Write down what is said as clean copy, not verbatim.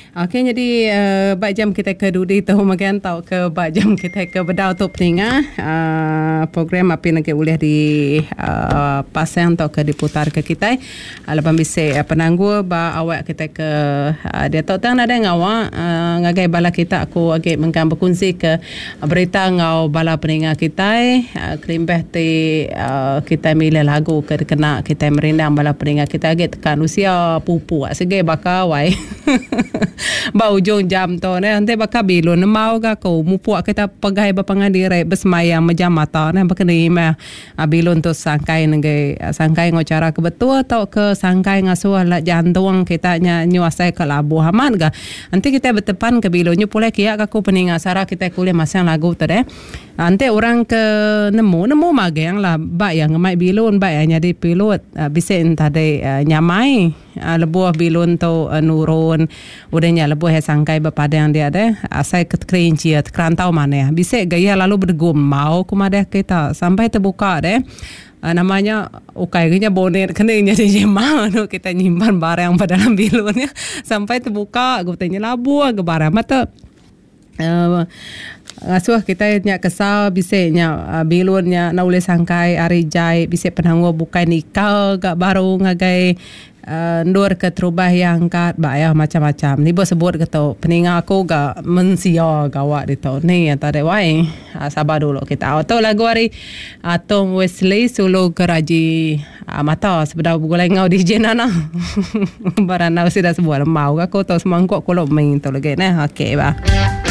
Okey, jadi baik jam kita ke Dudi tahu makan tahu ke baik jam kita ke bedau tu peningah program apa yang boleh di pasang atau ke diputar ke kita. Lepas bisa penangguh ba awak kita ke dia tahu tang ada ngawak ngagai bala kita aku agak mengkan berkongsi ke berita ngau bala peningah kita klimbeh ti kita milih lagu ke kena kita merindang bala peningah kita agak tekan usia pupu segai bakawai ba ujung jam tu nanti bakal bilun mau ga ko mupu kita pagai ba pangandire besmayang majam mata ne bakani ma bilun tu sangkai ngai sangkai ngocara ke betul atau ke sangkai ngasuh la jantung kita nyuasai ke labu haman ga nanti kita bertepan ke bilun pula kia aku peninga sara kita kuliah masang lagu tu deh nanti orang ke nemu magang lah ba yang mai bilun ba yang jadi pilot bisa entah de nyamai lebuh bilun tu nurun udahnya lebuh sangkai bepada yang dia ada asai kerinci kerantau mana bisa gaya lalu bergum mau kumadah kita sampai terbuka deh namanya ukainya bonet kena jadi jema kita nyimpan barang pada dalam bilunnya sampai terbuka gue tanya labu ke barang mata ngasuh kita nya kesal bisa nya bilunnya na boleh sangkai ari jai bisa penangguh bukan nikah gak baru ngagai ndur ke terubah yang kat bayar macam-macam ni bos sebut kata peninga aku gak mensia gawat itu ni yang tadi wai sabar dulu kita atau lagu hari Tom Wesley solo keraji mata sebedah gulai ngau di jenana barana sudah sebuah mau aku tahu semangkuk kalau main tu lagi nah okey bah